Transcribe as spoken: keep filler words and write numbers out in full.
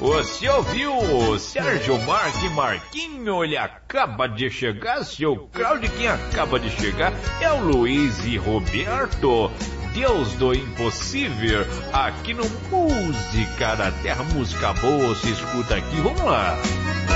Você ouviu o Sérgio Marque Marquinho? Ele acaba de chegar. Seu Cláudio, quem acaba de chegar é o Luiz e Roberto. Deus do Impossível, aqui no Música da Terra. Música boa, se escuta aqui. Vamos lá.